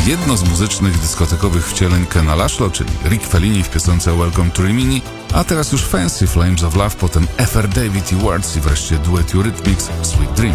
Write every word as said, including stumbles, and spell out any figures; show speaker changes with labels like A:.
A: jedno z muzycznych dyskotekowych wcieleń Kena Laszlo, czyli Rick Fellini w piosence Welcome to Rimini, a teraz już Fancy Flames of Love, potem F R David i Words i wreszcie duet Eurythmics Sweet Dream.